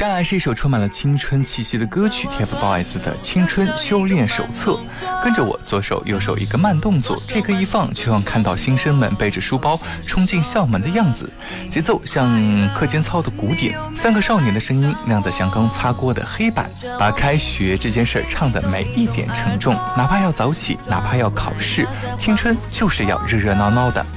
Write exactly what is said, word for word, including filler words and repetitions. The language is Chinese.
接下来是一首充满了青春气息的歌曲 T F BOYS 的青春修炼手册，跟着我左手右手一个慢动作，这歌一放就让看到新生们背着书包冲进校门的样子，节奏像课间操的鼓点，三个少年的声音亮得像刚擦过的黑板，把开学这件事儿唱得没一点沉重，哪怕要早起，哪怕要考试，青春就是要热热闹闹的。